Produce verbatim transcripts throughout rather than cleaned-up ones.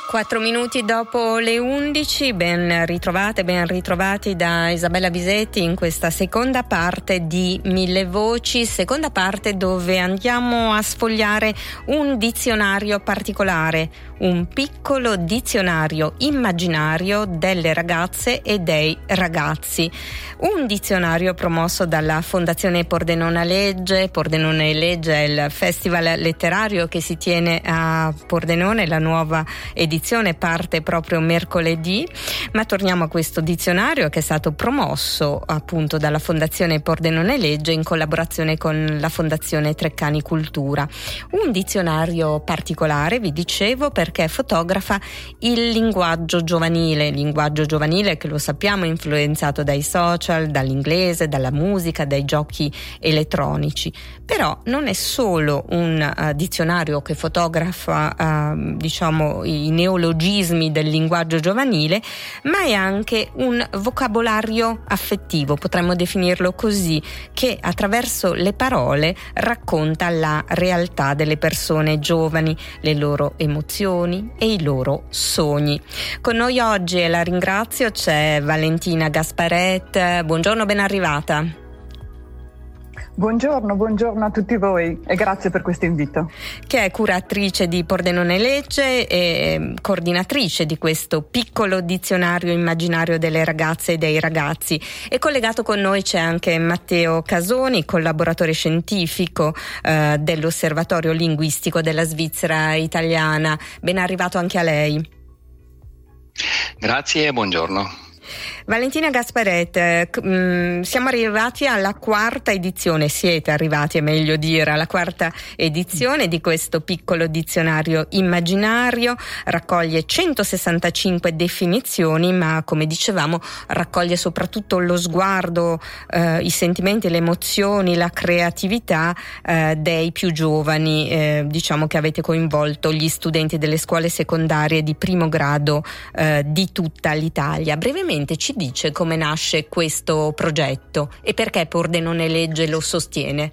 Quattro minuti dopo le undici, ben ritrovate, ben ritrovati da Isabella Bisetti in questa seconda parte di Mille Voci, seconda parte dove andiamo a sfogliare un dizionario particolare, un piccolo dizionario immaginario delle ragazze e dei ragazzi. Un dizionario promosso dalla Fondazione Pordenone Legge. Pordenone Legge è il festival letterario che si tiene a Pordenone, la nuova edizione parte proprio mercoledì, ma torniamo a questo dizionario che è stato promosso appunto dalla Fondazione Pordenone Legge in collaborazione con la Fondazione Treccani Cultura. Un dizionario particolare, vi dicevo, perché fotografa il linguaggio giovanile, linguaggio giovanile che lo sappiamo è influenzato dai social, dall'inglese, dalla musica, dai giochi elettronici. Però non è solo un uh, dizionario che fotografa uh, diciamo i neologismi del linguaggio giovanile, ma è anche un vocabolario affettivo, potremmo definirlo così, che attraverso le parole racconta la realtà delle persone giovani, le loro emozioni e i loro sogni. Con noi oggi, e la ringrazio, c'è Valentina Gasparet. Buongiorno, ben arrivata. Buongiorno, buongiorno a tutti voi e grazie per questo invito. Che è curatrice di Pordenone Legge e coordinatrice di questo piccolo dizionario immaginario delle ragazze e dei ragazzi. E collegato con noi c'è anche Matteo Casoni, collaboratore scientifico eh, dell'Osservatorio Linguistico della Svizzera Italiana. Ben arrivato anche a lei. Grazie e buongiorno. Valentina Gasparet, mh, siamo arrivati alla quarta edizione, siete arrivati è meglio dire, alla quarta edizione di questo piccolo dizionario immaginario, raccoglie centosessantacinque definizioni, ma come dicevamo raccoglie soprattutto lo sguardo, eh, i sentimenti, le emozioni, la creatività eh, dei più giovani, eh, diciamo che avete coinvolto gli studenti delle scuole secondarie di primo grado eh, di tutta l'Italia. Brevemente ci dice come nasce questo progetto e perché Pordenone Legge lo sostiene?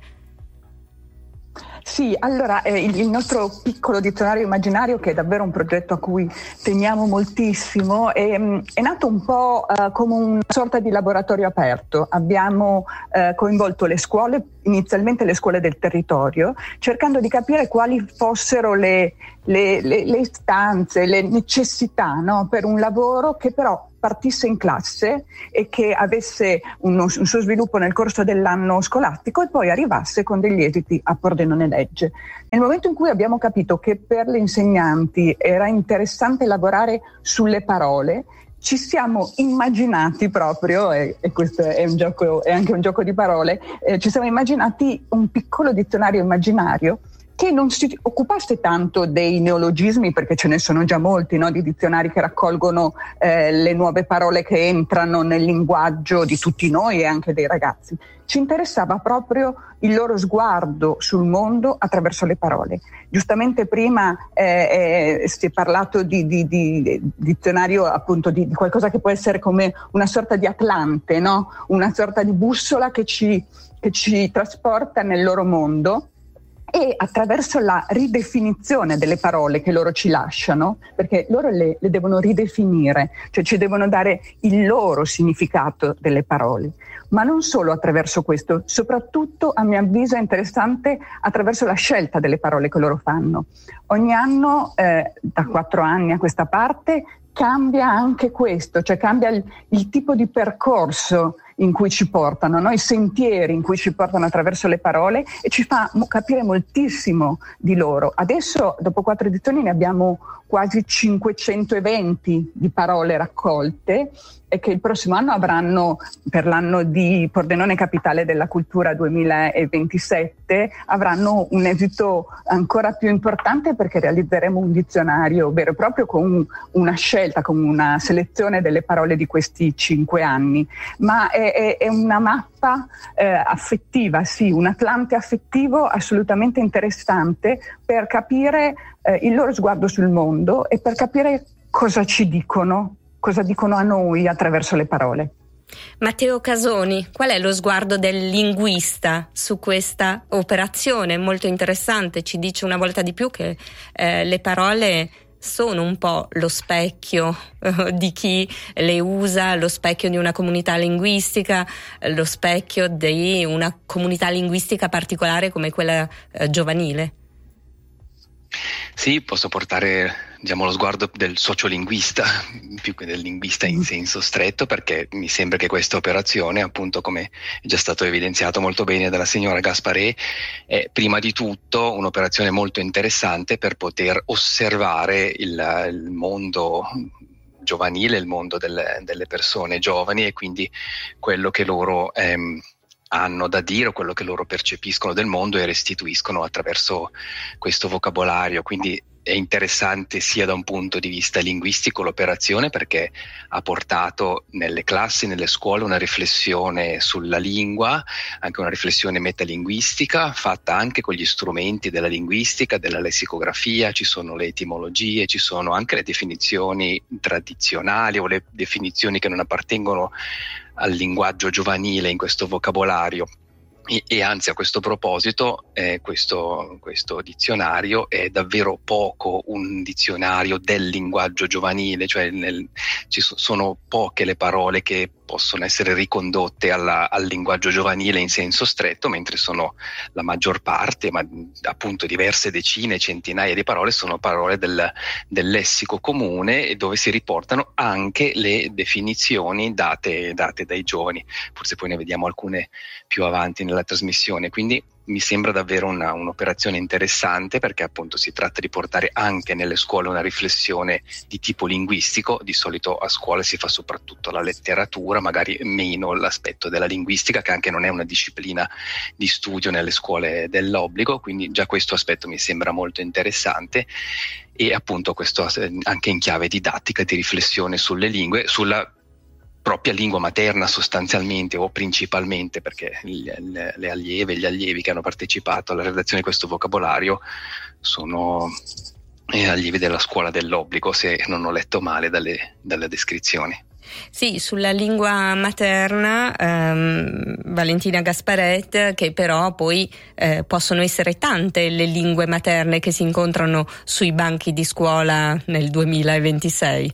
Sì, allora eh, il, il nostro piccolo dizionario immaginario, che è davvero un progetto a cui teniamo moltissimo, è, è nato un po' uh, come una sorta di laboratorio aperto. Abbiamo uh, coinvolto le scuole, inizialmente le scuole del territorio, cercando di capire quali fossero le, le, le, le istanze, le necessità, no? Per un lavoro che però partisse in classe e che avesse uno, un suo sviluppo nel corso dell'anno scolastico e poi arrivasse con degli esiti a Pordenone Legge. Nel momento in cui abbiamo capito che per le insegnanti era interessante lavorare sulle parole, ci siamo immaginati proprio, e, e questo è un gioco, è anche un gioco di parole, eh, ci siamo immaginati un piccolo dizionario immaginario che non si occupasse tanto dei neologismi, perché ce ne sono già molti, no, di dizionari che raccolgono eh, le nuove parole che entrano nel linguaggio di tutti noi e anche dei ragazzi. Ci interessava proprio il loro sguardo sul mondo attraverso le parole. Giustamente prima eh, eh, si è parlato di, di, di dizionario, appunto di, di qualcosa che può essere come una sorta di atlante, no? Una sorta di bussola che ci, che ci trasporta nel loro mondo. E attraverso la ridefinizione delle parole che loro ci lasciano, perché loro le, le devono ridefinire, cioè ci devono dare il loro significato delle parole, ma non solo attraverso questo, soprattutto a mio avviso è interessante attraverso la scelta delle parole che loro fanno. Ogni anno, eh, da quattro anni a questa parte, cambia anche questo, cioè cambia il, il tipo di percorso in cui ci portano, no? I sentieri in cui ci portano attraverso le parole, e ci fa capire moltissimo di loro. Adesso, dopo quattro edizioni, ne abbiamo quasi cinquecentoventi di parole raccolte e che il prossimo anno avranno, per l'anno di Pordenone Capitale della Cultura duemilaventisette, avranno un esito ancora più importante, perché realizzeremo un dizionario vero e proprio con una scelta, con una selezione delle parole di questi cinque anni. Ma è, è, è una mappa eh, affettiva, sì, un atlante affettivo assolutamente interessante per capire eh, il loro sguardo sul mondo e per capire cosa ci dicono, cosa dicono a noi attraverso le parole. Matteo Casoni, qual è lo sguardo del linguista su questa operazione? Molto interessante, ci dice una volta di più che eh, le parole sono un po' lo specchio eh, di chi le usa, lo specchio di una comunità linguistica, eh, lo specchio di una comunità linguistica particolare come quella eh, giovanile. Sì, posso portare, diciamo, lo sguardo del sociolinguista più che del linguista in senso stretto, perché mi sembra che questa operazione, appunto, come è già stato evidenziato molto bene dalla signora Gasparè, è prima di tutto un'operazione molto interessante per poter osservare il, il mondo giovanile, il mondo delle, delle persone giovani, e quindi quello che loro ehm, hanno da dire, o quello che loro percepiscono del mondo e restituiscono attraverso questo vocabolario. Quindi è interessante sia da un punto di vista linguistico l'operazione, perché ha portato nelle classi, nelle scuole, una riflessione sulla lingua, anche una riflessione metalinguistica fatta anche con gli strumenti della linguistica, della lessicografia. Ci sono le etimologie, ci sono anche le definizioni tradizionali o le definizioni che non appartengono al linguaggio giovanile in questo vocabolario. E, e anzi, a questo proposito, eh, questo, questo dizionario è davvero poco un dizionario del linguaggio giovanile, cioè nel, ci so, sono poche le parole che possono essere ricondotte alla, al linguaggio giovanile in senso stretto, mentre sono la maggior parte, ma appunto diverse decine, centinaia di parole, sono parole del, del lessico comune, e dove si riportano anche le definizioni date, date dai giovani. Forse poi ne vediamo alcune più avanti nella trasmissione. Quindi mi sembra davvero una, un'operazione interessante, perché appunto si tratta di portare anche nelle scuole una riflessione di tipo linguistico. Di solito a scuola si fa soprattutto la letteratura, magari meno l'aspetto della linguistica, che anche non è una disciplina di studio nelle scuole dell'obbligo, quindi già questo aspetto mi sembra molto interessante. E appunto questo anche in chiave didattica, di riflessione sulle lingue, sulla propria lingua materna sostanzialmente o principalmente, perché le, le allieve, gli allievi che hanno partecipato alla redazione di questo vocabolario sono allievi della scuola dell'obbligo, se non ho letto male dalle, dalle descrizioni. Sì, sulla lingua materna, ehm, Valentina Gasparet, che però poi eh, possono essere tante le lingue materne che si incontrano sui banchi di scuola nel duemilaventisei.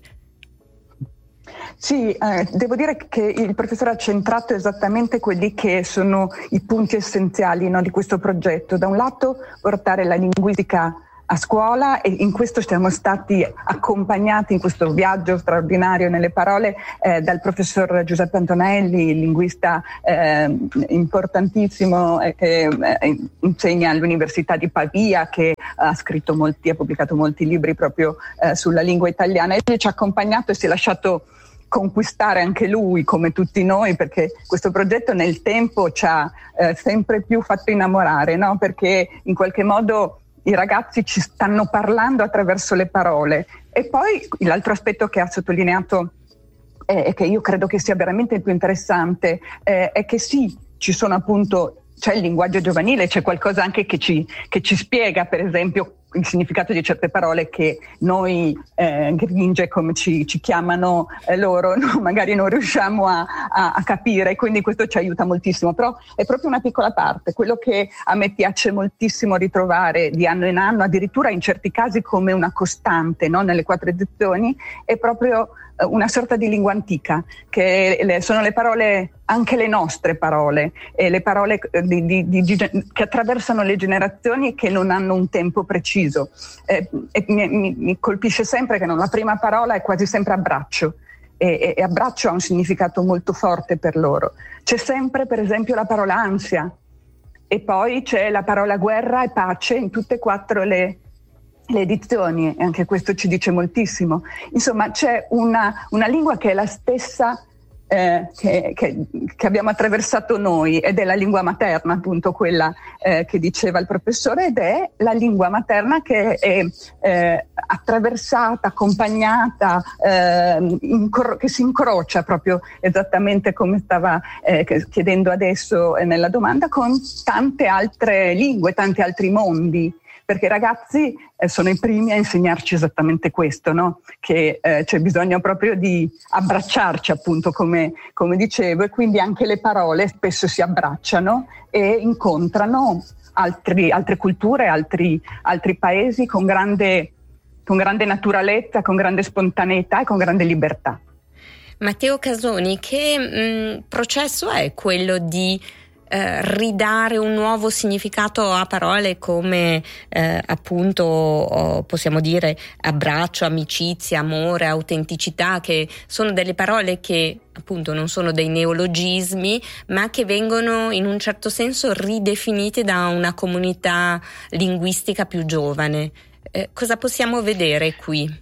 Sì, eh, devo dire che il professore ha centrato esattamente quelli che sono i punti essenziali, no, di questo progetto. Da un lato portare la linguistica a scuola, e in questo siamo stati accompagnati in questo viaggio straordinario nelle parole eh, dal professor Giuseppe Antonelli, linguista eh, importantissimo eh, che eh, insegna all'Università di Pavia, che ha scritto molti, ha pubblicato molti libri proprio eh, sulla lingua italiana, e ci ha accompagnato e si è lasciato conquistare anche lui, come tutti noi, perché questo progetto nel tempo ci ha eh, sempre più fatto innamorare, no? Perché in qualche modo i ragazzi ci stanno parlando attraverso le parole. E poi l'altro aspetto che ha sottolineato eh, e che io credo che sia veramente il più interessante eh, è che sì, ci sono appunto, c'è il linguaggio giovanile, c'è qualcosa anche che ci, che ci spiega, per esempio, il significato di certe parole che noi eh, gringe, come ci, ci chiamano eh, loro, no? Magari non riusciamo a, a, a capire, quindi questo ci aiuta moltissimo, però è proprio una piccola parte. Quello che a me piace moltissimo ritrovare di anno in anno, addirittura in certi casi come una costante, no? Nelle quattro edizioni, è proprio una sorta di lingua antica, che le, sono le parole, anche le nostre parole, e le parole di, di, di, che attraversano le generazioni e che non hanno un tempo preciso. Eh, e mi, mi, mi colpisce sempre che non, la prima parola è quasi sempre abbraccio, e, e abbraccio ha un significato molto forte per loro. C'è sempre, per esempio, la parola ansia, e poi c'è la parola guerra e pace in tutte e quattro le le edizioni, e anche questo ci dice moltissimo. Insomma, c'è una, una lingua che è la stessa eh, che, che, che abbiamo attraversato noi, ed è la lingua materna, appunto quella eh, che diceva il professore, ed è la lingua materna che è eh, attraversata, accompagnata, eh, incro- che si incrocia proprio esattamente come stava eh, chiedendo adesso eh, nella domanda, con tante altre lingue, tanti altri mondi. Perché i ragazzi eh, sono i primi a insegnarci esattamente questo, no? Che eh, c'è bisogno proprio di abbracciarci, appunto, come, come dicevo, e quindi anche le parole spesso si abbracciano e incontrano altri, altre culture, altri, altri paesi con grande con grande naturalezza, con grande spontaneità e con grande libertà. Matteo Casoni, che mh, processo è quello di eh, ridare un nuovo significato a parole come eh, appunto oh, possiamo dire abbraccio, amicizia, amore, autenticità, che sono delle parole che appunto non sono dei neologismi, ma che vengono in un certo senso ridefinite da una comunità linguistica più giovane. Eh, cosa possiamo vedere qui?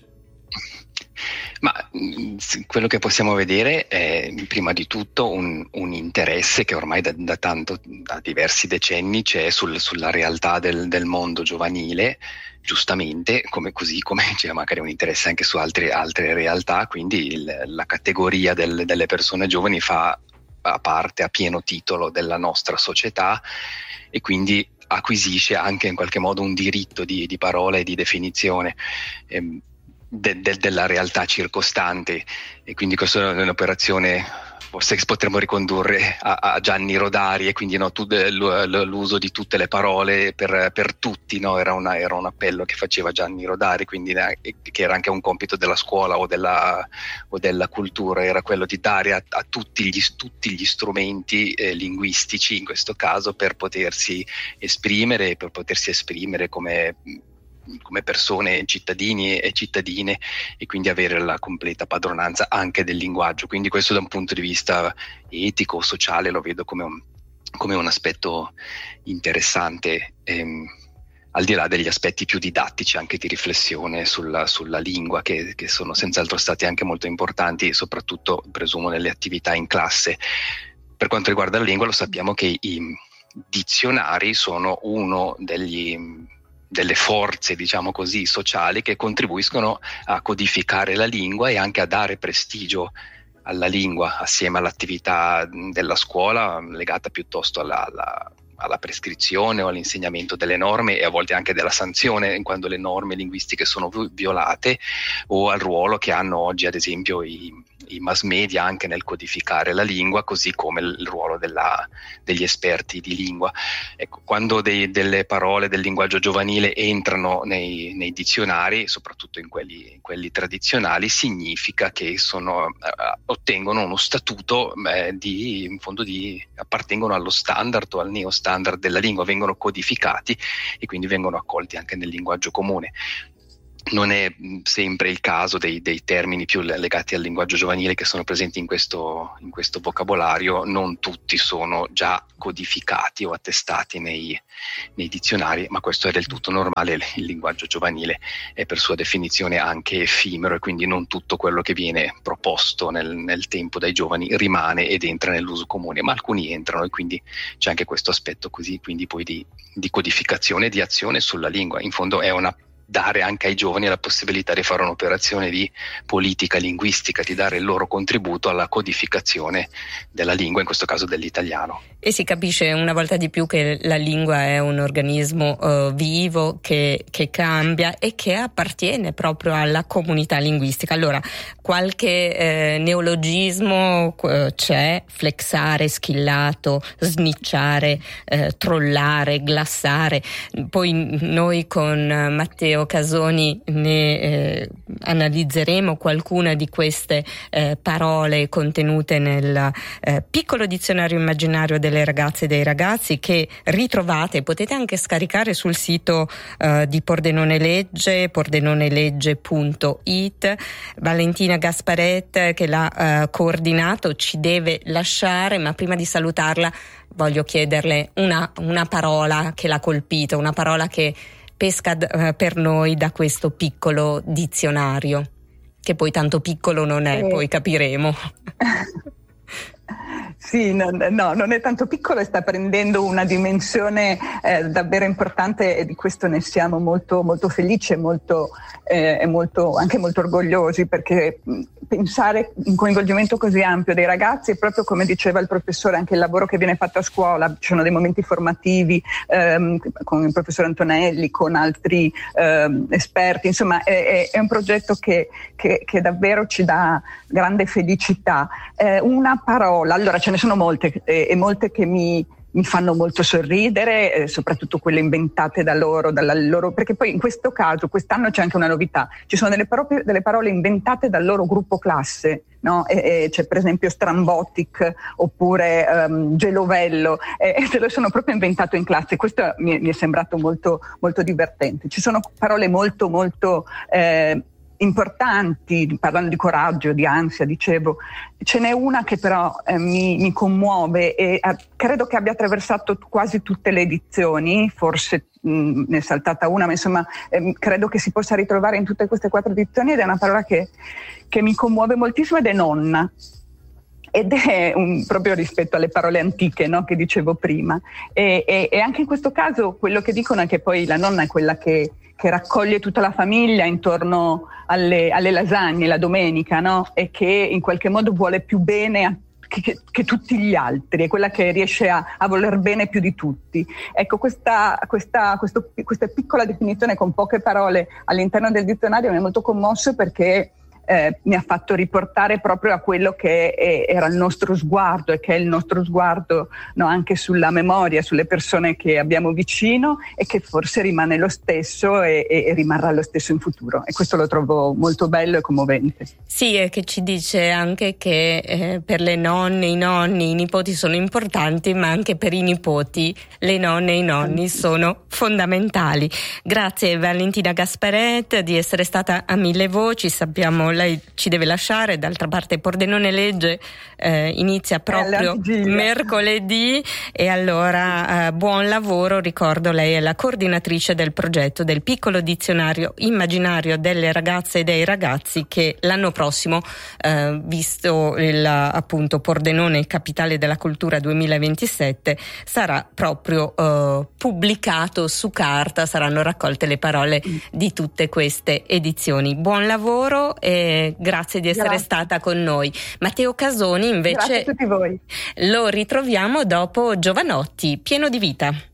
Ma quello che possiamo vedere è prima di tutto un, un interesse che ormai da, da tanto, da diversi decenni c'è sul, sulla realtà del, del mondo giovanile, giustamente, come così come c'è magari un interesse anche su altre, altre realtà, quindi il, la categoria del, delle persone giovani fa a parte, a pieno titolo della nostra società e quindi acquisisce anche in qualche modo un diritto di, di parola e di definizione ehm, de, de, della realtà circostante, e quindi questa è un'operazione forse che potremmo ricondurre a, a Gianni Rodari, e quindi no, tu, l'uso di tutte le parole per, per tutti, no? era, una, era un appello che faceva Gianni Rodari, quindi che era anche un compito della scuola o della, o della cultura, era quello di dare a, a tutti, gli, tutti gli strumenti eh, linguistici in questo caso per potersi esprimere, per potersi esprimere come come persone, cittadini e cittadine, e quindi avere la completa padronanza anche del linguaggio. Quindi questo da un punto di vista etico, sociale, lo vedo come un, come un aspetto interessante, ehm, al di là degli aspetti più didattici, anche di riflessione sulla, sulla lingua, che, che sono senz'altro stati anche molto importanti, soprattutto presumo nelle attività in classe. Per quanto riguarda la lingua, lo sappiamo che i dizionari sono uno degli delle forze, diciamo così, sociali che contribuiscono a codificare la lingua e anche a dare prestigio alla lingua, assieme all'attività della scuola legata piuttosto alla, alla, alla prescrizione o all'insegnamento delle norme, e a volte anche della sanzione quando le norme linguistiche sono violate, o al ruolo che hanno oggi ad esempio i i mass media anche nel codificare la lingua, così come il ruolo della, degli esperti di lingua. Ecco, quando dei, delle parole del linguaggio giovanile entrano nei, nei dizionari, soprattutto in quelli, in quelli tradizionali, significa che sono, eh, ottengono uno statuto eh, di, in fondo di, appartengono allo standard o al neo standard della lingua, vengono codificati e quindi vengono accolti anche nel linguaggio comune. Non è sempre il caso dei, dei termini più legati al linguaggio giovanile che sono presenti in questo, in questo vocabolario, non tutti sono già codificati o attestati nei, nei dizionari, ma questo è del tutto normale. Il linguaggio giovanile è per sua definizione anche effimero, e quindi non tutto quello che viene proposto nel, nel tempo dai giovani rimane ed entra nell'uso comune, ma alcuni entrano, e quindi c'è anche questo aspetto così, quindi poi di, di codificazione e di azione sulla lingua. In fondo è una dare anche ai giovani la possibilità di fare un'operazione di politica linguistica, di dare il loro contributo alla codificazione della lingua, in questo caso dell'italiano. E si capisce una volta di più che la lingua è un organismo uh, vivo che, che cambia e che appartiene proprio alla comunità linguistica. Allora, qualche eh, neologismo uh, c'è: flexare, schillato, snicciare, eh, trollare, glassare. Poi noi con Matteo Casoni ne eh, analizzeremo qualcuna di queste eh, parole contenute nel eh, piccolo dizionario immaginario delle ragazze e dei ragazzi, che ritrovate, potete anche scaricare sul sito eh, di Pordenone Legge, pordenonelegge punto it. Valentina Gasparet, che l'ha eh, coordinato, ci deve lasciare, ma prima di salutarla voglio chiederle una, una parola che l'ha colpito, una parola che pesca d- per noi da questo piccolo dizionario, che poi tanto piccolo non è, eh. poi capiremo. Sì, no, no, non è tanto piccolo e sta prendendo una dimensione eh, davvero importante, e di questo ne siamo molto, molto felici e molto, eh, e molto, anche molto orgogliosi, perché pensare un coinvolgimento così ampio dei ragazzi è proprio, come diceva il professore, anche il lavoro che viene fatto a scuola. Ci sono dei momenti formativi ehm, con il professor Antonelli, con altri ehm, esperti, insomma è, è un progetto che, che, che davvero ci dà grande felicità. Eh, una parola, allora ce ne sono molte e, e molte che mi mi fanno molto sorridere, eh, soprattutto quelle inventate da loro, dalla loro, perché poi in questo caso, quest'anno c'è anche una novità, ci sono delle, proprie, delle parole inventate dal loro gruppo classe, no? E, e c'è per esempio Strambotic oppure um, Gelovello, e, e se lo sono proprio inventato in classe. Questo mi, mi è sembrato molto, molto divertente. Ci sono parole molto molto eh, importanti, parlando di coraggio, di ansia, dicevo. Ce n'è una che però eh, mi, mi commuove e eh, credo che abbia attraversato quasi tutte le edizioni, forse mh, ne è saltata una, ma insomma eh, credo che si possa ritrovare in tutte queste quattro edizioni, ed è una parola che, che mi commuove moltissimo, ed è nonna. Ed è un, proprio rispetto alle parole antiche, no, che dicevo prima. E, e, e anche in questo caso quello che dicono è che poi la nonna è quella che, che raccoglie tutta la famiglia intorno alle, alle lasagne la domenica, no? E che in qualche modo vuole più bene a, che, che tutti gli altri, è quella che riesce a, a voler bene più di tutti. Ecco, questa, questa, questo, questa piccola definizione con poche parole all'interno del dizionario mi ha molto commosso, perché Eh, mi ha fatto riportare proprio a quello che è, era il nostro sguardo, e che è il nostro sguardo, no, anche sulla memoria, sulle persone che abbiamo vicino, e che forse rimane lo stesso e, e rimarrà lo stesso in futuro, e questo lo trovo molto bello e commovente. Sì, e che ci dice anche che eh, per le nonne, i nonni, i nipoti sono importanti, ma anche per i nipoti le nonne e i nonni sono fondamentali. Grazie Valentina Gasparet di essere stata a Mille Voci. Sappiamo lei ci deve lasciare, d'altra parte Pordenone Legge eh, inizia proprio mercoledì, e allora eh, buon lavoro. Ricordo, lei è la coordinatrice del progetto del piccolo dizionario immaginario delle ragazze e dei ragazzi, che l'anno prossimo, eh, visto il appunto Pordenone Capitale della Cultura duemilaventisette, sarà proprio eh, pubblicato su carta, saranno raccolte le parole di tutte queste edizioni. Buon lavoro e grazie di essere grazie. stata con noi. Matteo Casoni invece grazie a tutti voi. Lo ritroviamo dopo Giovanotti, Pieno di vita.